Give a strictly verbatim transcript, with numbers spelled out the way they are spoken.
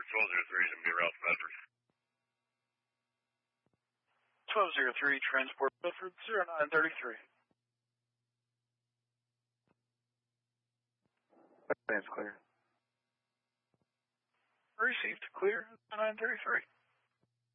twelve oh three is going to be Ralph Bedford. twelve oh three, transport Bedford, zero nine thirty-three. That's clear. Received, clear, nine thirty-three.